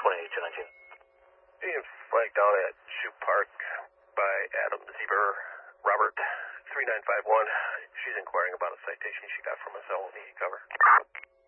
28-219. Being flagged down at Shoe Park by Adam Zieber, Robert, 3951. She's inquiring about a citation she got from us. L&E cover.